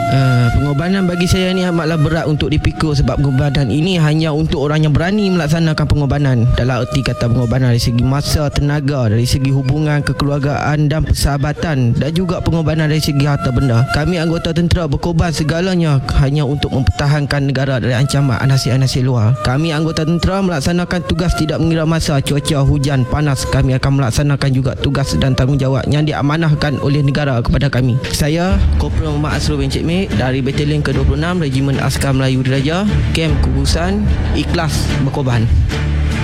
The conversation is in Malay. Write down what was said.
Pengorbanan bagi saya ni amatlah berat untuk dipikul, sebab pengorbanan ini hanya untuk orang yang berani melaksanakan pengorbanan. Dalam erti kata pengorbanan dari segi masa, tenaga, dari segi hubungan kekeluargaan dan persahabatan, dan juga pengorbanan dari segi harta benda. Kami anggota tentera berkorban segalanya hanya untuk mempertahankan negara dari ancaman anasir-anasir luar. Kami anggota tentera melaksanakan tugas tidak mengira masa, cuaca, hujan, panas. Kami akan melaksanakan juga tugas dan tanggungjawab yang diamanahkan oleh negara kepada kami. Saya Kopral Muhammad Asrul bin Cik Mek dari Batalion ke-26 Regimen Askar Melayu Diraja, Kem Kugusan, ikhlas berkorban.